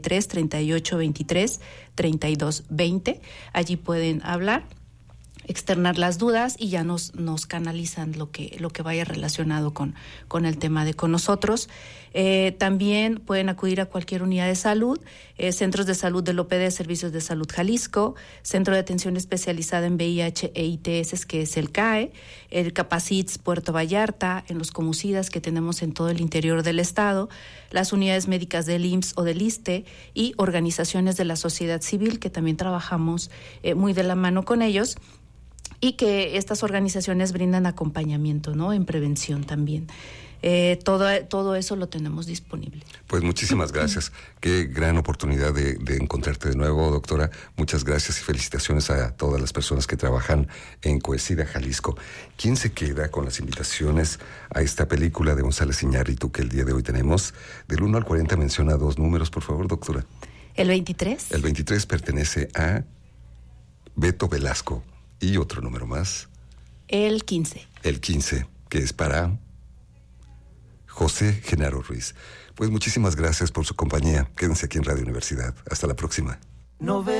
33 38 23 32 20. Allí pueden hablar, externar las dudas y ya nos canalizan lo que vaya relacionado con el tema con nosotros. También pueden acudir a cualquier unidad de salud, centros de salud del OPD, Servicios de Salud Jalisco, Centro de Atención Especializada en VIH e ITS, que es el CAE, el Capacits Puerto Vallarta, en los Comucidas que tenemos en todo el interior del estado, las unidades médicas del IMSS o del ISSSTE y organizaciones de la sociedad civil que también trabajamos muy de la mano con ellos, y que estas organizaciones brindan acompañamiento, ¿no?, en prevención también. Todo eso lo tenemos disponible. Pues muchísimas gracias. Qué gran oportunidad de encontrarte de nuevo, doctora. Muchas gracias y felicitaciones a todas las personas que trabajan en Coesida, Jalisco. ¿Quién se queda con las invitaciones a esta película de González Iñárritu que el día de hoy tenemos? Del 1 al 40 menciona 2 números, por favor, doctora. ¿El 23? El 23 pertenece a Beto Velasco. ¿Y otro número más? El 15. El 15, que es para José Genaro Ruiz. Pues muchísimas gracias por su compañía. Quédense aquí en Radio Universidad. Hasta la próxima.